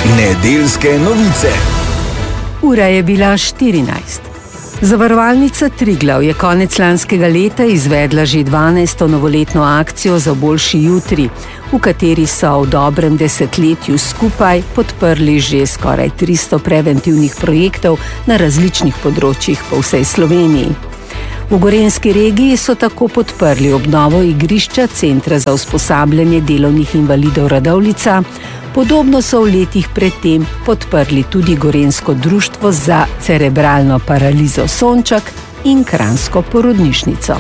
Nedeljske novice. Ura je bila 14. Zavarovalnica Triglav je konec lanskega leta izvedla že 12. novoletno akcijo za boljši jutri, v kateri so v dobrem desetletju skupaj podprli že skoraj 300 preventivnih projektov na različnih področjih po vsej Sloveniji. V Gorenjski regiji so tako podprli obnovo igrišča Centra za usposabljanje delovnih invalidov Radovljica. Podobno so v letih predtem podprli tudi Gorenjsko društvo za cerebralno paralizo Sončak in Kranjsko porodnišnico.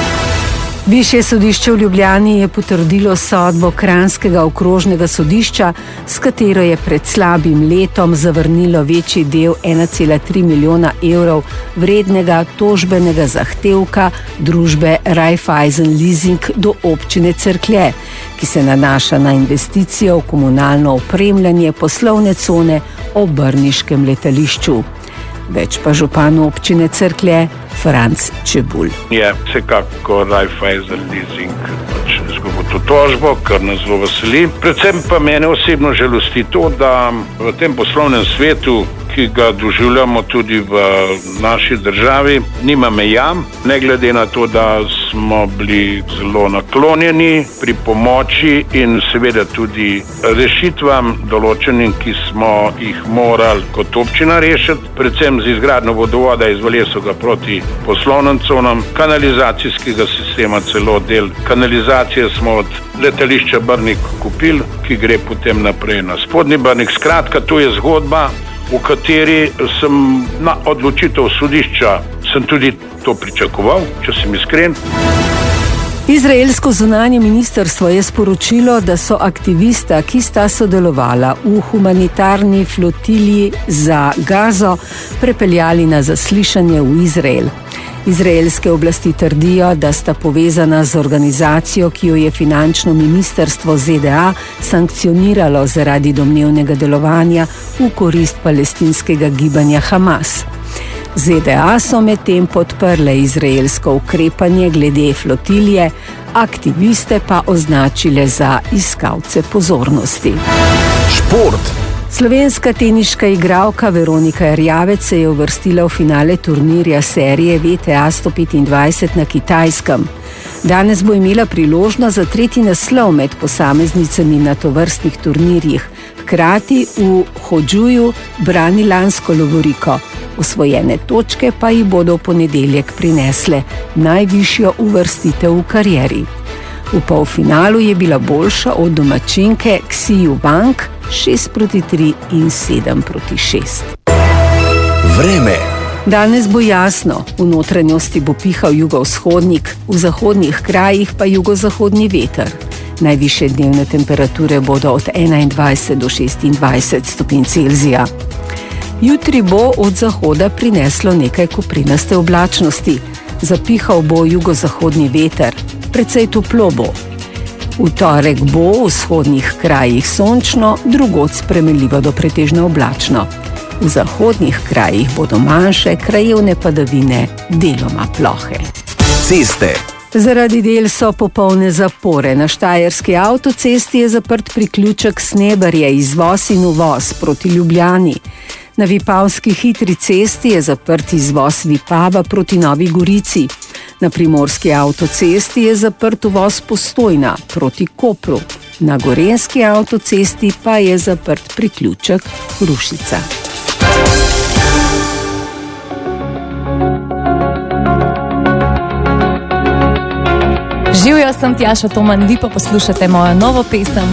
Višje sodišče v Ljubljani je potrdilo sodbo Kranjskega okrožnega sodišča, s katero je pred slabim letom zavrnilo večji del 1,3 milijona evrov vrednega tožbenega zahtevka družbe Raiffeisen Leasing do občine Cerklje, ki se nanaša na investicijo v komunalno opremljanje poslovne cone ob brniškem letališču. Več pa župan občine Cerklje, Franc Čebulj. Je vsekako Raiffeisen Leasing izgubil to tožbo, kar nas zelo veseli. Predvsem pa mene osebno žalosti to, da v tem poslovnem svetu, ki ga doživljamo tudi v naši državi, nima meja, ne glede na to, da smo bili zelo naklonjeni pri pomoči in seveda tudi rešitvam določenim, ki smo jih morali kot občina rešiti, predvsem z izgradnjo vodovoda iz Valjesoga proti poslovnim conam, kanalizacijskega sistema, celo del kanalizacije smo od letališča Brnik kupili, ki gre potem naprej na spodnji Brnik. Skratka, to je zgodba, v kateri sem na odločitev sodišča tudi to pričakoval, če sem iskren. Izraelsko zunanje ministrstvo je sporočilo, da so aktivista, ki sta sodelovala v humanitarni flotiliji za Gazo, prepeljali na zaslišanje v Izrael. Izraelske oblasti trdijo, da sta povezana z organizacijo, ki jo je finančno ministrstvo ZDA sankcioniralo zaradi domnevnega delovanja v korist palestinskega gibanja Hamas. ZDA so medtem podprle izraelsko ukrepanje glede flotilije, aktiviste pa označile za iskalce pozornosti. Šport. Slovenska teniška igralka Veronika Erjavec se je uvrstila v finale turnirja serije VTA 125 na Kitajskem. Danes bo imela priložnost za tretji naslov med posameznicami na tovrstnih turnirjih. Hkrati v Hodžuju brani lansko lovoriko. Osvojene točke pa ji bodo v ponedeljek prinesle najvišjo uvrstitev v karieri. V polfinalu je bila boljša od domačinke Xiyu Wang 6-3 in 7-6. Vreme. Danes bo jasno, v notranjosti bo pihal jugovzhodnik, v zahodnih krajih pa jugozahodni veter. Najvišje dnevne temperature bodo od 21 do 26 stopinj Celzija. Jutri bo od zahoda prineslo nekaj koprinaste oblačnosti. Zapihal bo jugozahodni veter, precej toplo bo. V torek bo v vzhodnih krajih sončno, drugod spremenljivo do pretežno oblačno. V zahodnih krajih bodo manjše krajevne padavine, deloma plohe. Ceste. Zaradi del so popolne zapore. Na štajerski avtocesti je zaprt priključek Sneberje, izvoz in uvoz proti Ljubljani. Na Vipavski hitri cesti je zaprt izvoz Vipava proti Novi Gorici. Na primorski avtocesti je zaprt uvoz Postojna proti Kopru. Na gorenjski avtocesti pa je zaprt priključek Hrušica. Živjo, sem Tjaša Toman, vi pa poslušate mojo novo pesem